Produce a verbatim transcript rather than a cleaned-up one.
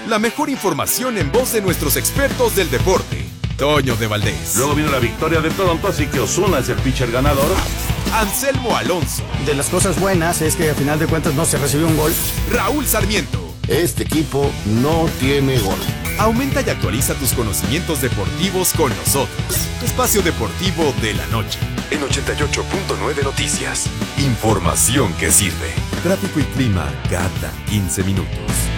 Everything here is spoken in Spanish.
La mejor información en voz de nuestros expertos del deporte. Toño de Valdés. Luego vino la victoria de Toronto, así que Ozuna es el pitcher ganador. Anselmo Alonso. De las cosas buenas es que a final de cuentas no se recibió un gol. Raúl Sarmiento. Este equipo no tiene gol. Aumenta y actualiza tus conocimientos deportivos con nosotros. Espacio Deportivo de la Noche. En ochenta y ocho punto nueve Noticias. Información que sirve. Tráfico y clima cada quince minutos.